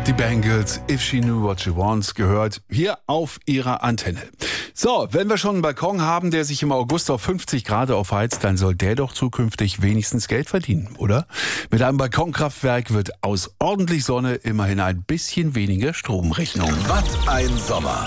Die Bangles, If She Knew What She Wants, gehört hier auf ihrer Antenne. So, wenn wir schon einen Balkon haben, der sich im August auf 50 Grad aufheizt, dann soll der doch zukünftig wenigstens Geld verdienen, oder? Mit einem Balkonkraftwerk wird aus ordentlich Sonne immerhin ein bisschen weniger Stromrechnung. Was ein Sommer.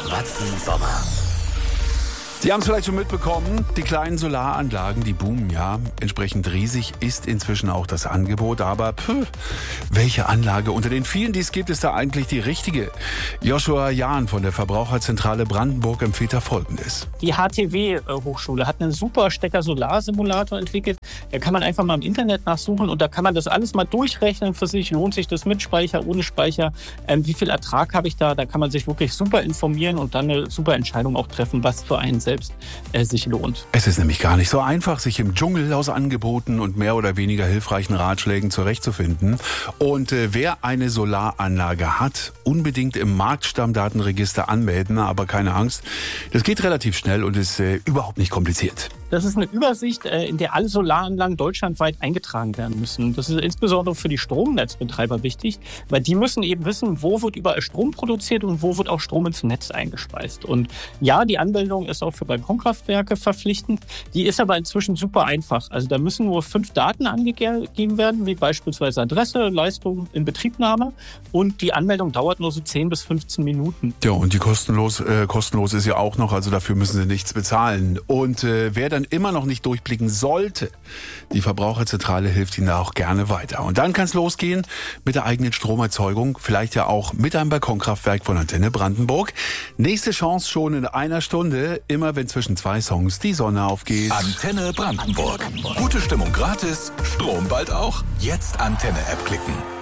Sie haben es vielleicht schon mitbekommen, die kleinen Solaranlagen, die boomen ja. Entsprechend riesig ist inzwischen auch das Angebot. Aber welche Anlage unter den vielen, die es gibt, ist da eigentlich die richtige? Joshua Jahn von der Verbraucherzentrale Brandenburg empfiehlt da Folgendes. Die HTW-Hochschule hat einen super Stecker-Solar-Simulator entwickelt. Da kann man einfach mal im Internet nachsuchen und da kann man das alles mal durchrechnen für sich. Lohnt sich das mit Speicher, ohne Speicher? Wie viel Ertrag habe ich da? Da kann man sich wirklich super informieren und dann eine super Entscheidung auch treffen, was für einen selbst sich lohnt. Es ist nämlich gar nicht so einfach, sich im Dschungel aus Angeboten und mehr oder weniger hilfreichen Ratschlägen zurechtzufinden. Und wer eine Solaranlage hat, unbedingt im Marktstammdatenregister anmelden, aber keine Angst, das geht relativ schnell und ist überhaupt nicht kompliziert. Das ist eine Übersicht, in der alle Solaranlagen deutschlandweit eingetragen werden müssen. Das ist insbesondere für die Stromnetzbetreiber wichtig, weil die müssen eben wissen, wo wird überall Strom produziert und wo wird auch Strom ins Netz eingespeist. Und ja, die Anmeldung ist auch für Balkonkraftwerke verpflichtend. Die ist aber inzwischen super einfach. Also da müssen nur 5 Daten angegeben werden, wie beispielsweise Adresse, Leistung, Inbetriebnahme. Und die Anmeldung dauert nur so 10 bis 15 Minuten. Ja, und die kostenlos ist ja auch noch, also dafür müssen Sie nichts bezahlen. Und wer dann immer noch nicht durchblicken sollte, die Verbraucherzentrale hilft Ihnen da auch gerne weiter. Und dann kann es losgehen mit der eigenen Stromerzeugung, vielleicht ja auch mit einem Balkonkraftwerk von Antenne Brandenburg. Nächste Chance schon in einer Stunde, immer wenn zwischen 2 Songs die Sonne aufgeht. Antenne Brandenburg. Gute Stimmung gratis, Strom bald auch. Jetzt Antenne-App klicken.